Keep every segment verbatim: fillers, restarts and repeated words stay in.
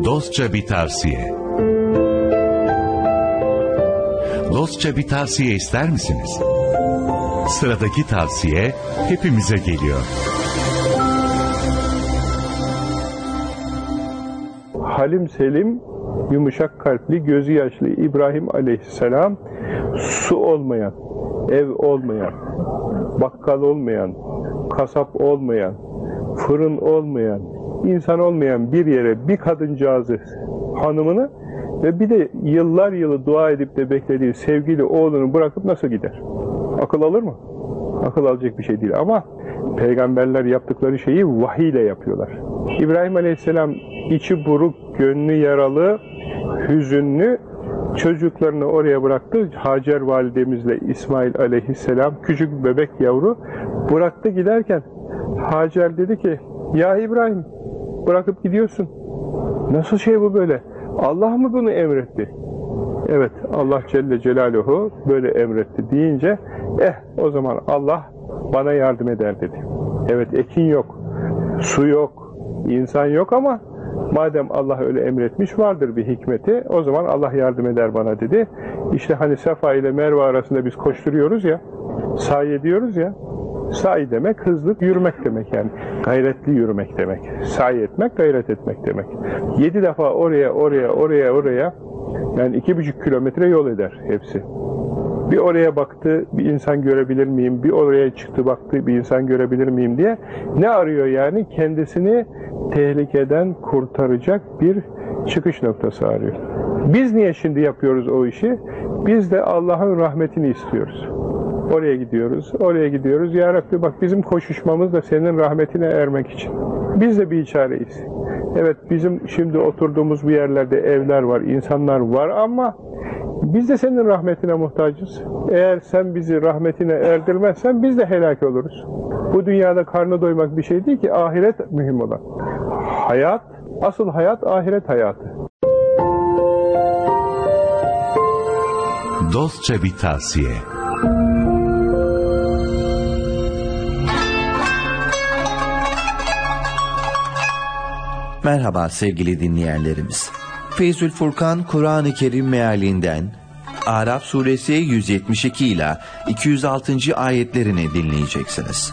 Dostça bir tavsiye. Dostça bir tavsiye ister misiniz? Sıradaki tavsiye hepimize geliyor. Halim selim, yumuşak kalpli, gözü yaşlı İbrahim Aleyhisselam, su olmayan, ev olmayan, bakkal olmayan, kasap olmayan, fırın olmayan, insan olmayan bir yere bir kadıncağızı, hanımını ve bir de yıllar yılı dua edip de beklediği sevgili oğlunu bırakıp nasıl gider? Akıl alır mı? Akıl alacak bir şey değil ama peygamberler yaptıkları şeyi vahiy ile yapıyorlar. İbrahim Aleyhisselam içi buruk, gönlü yaralı, hüzünlü, çocuklarını oraya bıraktı. Hacer validemizle İsmail Aleyhisselam, küçük bir bebek yavru, bıraktı giderken Hacer dedi ki, ya İbrahim bırakıp gidiyorsun. Nasıl şey bu böyle? Allah mı bunu emretti? Evet, Allah Celle Celaluhu böyle emretti deyince, eh o zaman Allah bana yardım eder dedi. Evet, ekin yok, su yok, insan yok ama madem Allah öyle emretmiş, vardır bir hikmeti, o zaman Allah yardım eder bana dedi. İşte hani Safa ile Merve arasında biz koşturuyoruz ya, sa'i ediyoruz ya, sa'i demek hızlı yürümek demek yani, gayretli yürümek demek. Sa'i etmek, gayret etmek demek. Yedi defa oraya, oraya, oraya, oraya, yani iki buçuk kilometre yol eder hepsi. Bir oraya baktı, bir insan görebilir miyim? Bir oraya çıktı, baktı, bir insan görebilir miyim diye. Ne arıyor yani? Kendisini tehlikeden kurtaracak bir çıkış noktası arıyor. Biz niye şimdi yapıyoruz o işi? Biz de Allah'ın rahmetini istiyoruz. Oraya gidiyoruz, oraya gidiyoruz. Ya Rabbi bak, bizim koşuşmamız da senin rahmetine ermek için. Biz de bir çareyiz. Evet, bizim şimdi oturduğumuz bu yerlerde evler var, insanlar var ama biz de senin rahmetine muhtacız. Eğer sen bizi rahmetine erdirmezsen biz de helak oluruz. Bu dünyada karnı doymak bir şey değil ki, ahiret mühim olan. Hayat, asıl hayat ahiret hayatı. Dostça bir tavsiye. Merhaba sevgili dinleyenlerimiz. Feyzül Furkan Kur'an-ı Kerim mealinden Araf suresi yüz yetmiş iki ila iki yüz altıncı ayetlerini dinleyeceksiniz.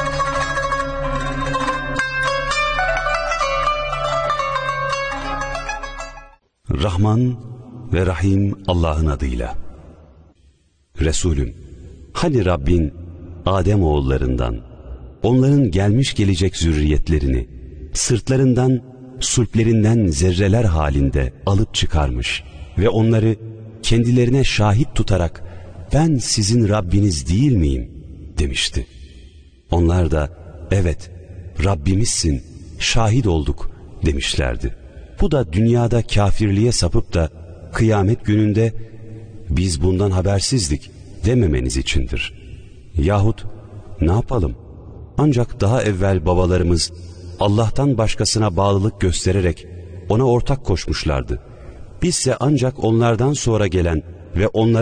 Rahman ve Rahim Allah'ın adıyla. Resulüm, hani Rabbin Adem oğullarından, onların gelmiş gelecek zürriyetlerini sırtlarından, sulplerinden zerreler halinde alıp çıkarmış ve onları kendilerine şahit tutarak ben sizin Rabbiniz değil miyim demişti. Onlar da evet Rabbimizsin, şahit olduk demişlerdi. Bu da dünyada kafirliğe sapıp da kıyamet gününde biz bundan habersizdik dememeniz içindir. Yahut ne yapalım? Ancak daha evvel babalarımız Allah'tan başkasına bağlılık göstererek ona ortak koşmuşlardı. Bizse ancak onlardan sonra gelen ve onlara